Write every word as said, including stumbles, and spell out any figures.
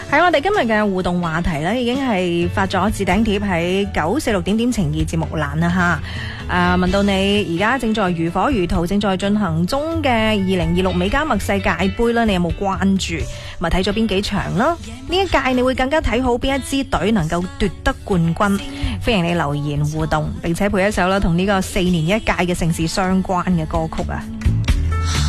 喺我哋今日嘅互動話題咧，已經係發咗置頂貼喺九四六點點情義節目欄啦吓。誒、啊，問到你而家正在如火如荼正在進行中嘅二零二六美加墨世界盃啦，你有冇關注？咪睇咗邊幾場啦？呢一屆你會更加睇好邊一支隊能夠奪得冠軍？歡迎你留言互動，並且配一首啦同呢個四年一屆嘅盛事相關嘅歌曲啊！